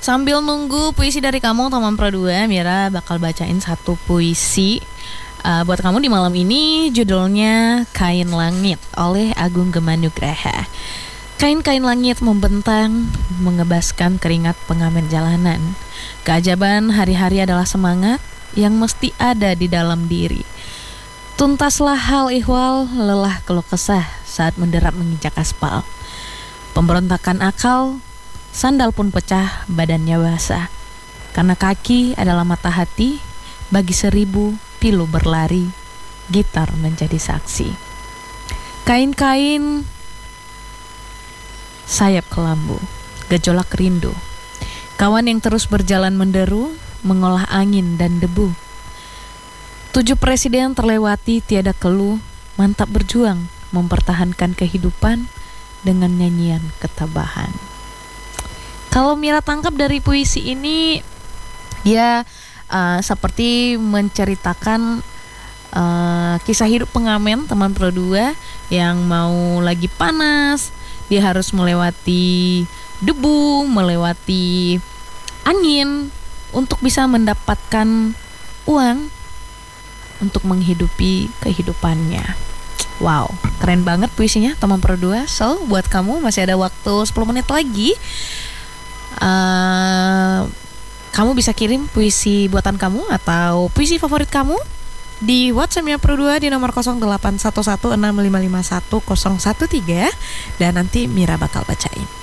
Sambil nunggu puisi dari kamu teman Pro 2, Mira bakal bacain satu puisi buat kamu di malam ini. Judulnya Kain Langit oleh Agung Gema Nugraha. Kain-kain langit membentang, mengebaskan keringat pengamen jalanan. Keajaban hari-hari adalah semangat yang mesti ada di dalam diri. Tuntaslah hal ihwal, lelah keluh kesah saat menderap menginjak aspal. Pemberontakan akal, sandal pun pecah, badannya basah. Karena kaki adalah mata hati, bagi 1000 pilu berlari, gitar menjadi saksi. Kain-kain, sayap kelambu, gejolak rindu. Kawan yang terus berjalan menderu, mengolah angin dan debu. 7 presiden terlewati tiada keluh, mantap berjuang, mempertahankan kehidupan dengan nyanyian ketabahan. Kalau Mira tangkap dari puisi ini, dia seperti menceritakan kisah hidup pengamen teman Pro 2 yang mau lagi panas, dia harus melewati debu, melewati angin untuk bisa mendapatkan uang untuk menghidupi kehidupannya. Wow, keren banget puisinya teman Pro 2. So, buat kamu masih ada waktu 10 menit lagi. Kamu bisa kirim puisi buatan kamu atau puisi favorit kamu di WhatsApp-nya Pro 2 di nomor 081165510113 dan nanti Mira bakal bacain.